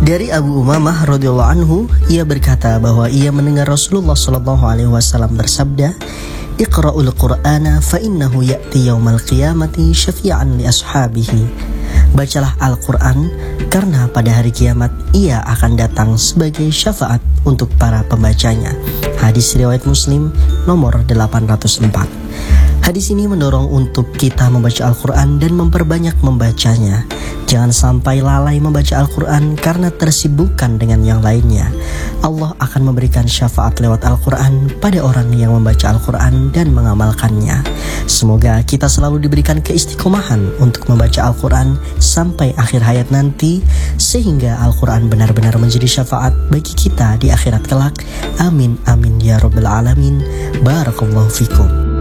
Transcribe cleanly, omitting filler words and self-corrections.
Dari Abu Umamah radhiyallahu anhu, ia berkata bahwa ia mendengar Rasulullah SAW bersabda, "Iqra'ul Qur'ana fa innahu ya'ti yaumal qiyamati syafi'an li ashabihi." Bacalah Al-Quran karena pada hari kiamat ia akan datang sebagai syafaat untuk para pembacanya. Hadis riwayat Muslim nomor 804. Hadis ini mendorong untuk kita membaca Al-Quran dan memperbanyak membacanya. Jangan sampai lalai membaca Al-Quran karena tersibukkan dengan yang lainnya. Allah akan memberikan syafaat lewat Al-Quran pada orang yang membaca Al-Quran dan mengamalkannya. Semoga kita selalu diberikan keistiqomahan untuk membaca Al-Quran sampai akhir hayat nanti, sehingga Al-Quran benar-benar menjadi syafaat bagi kita di akhirat kelak. Amin amin ya rabbal alamin. Barakallahu fikum.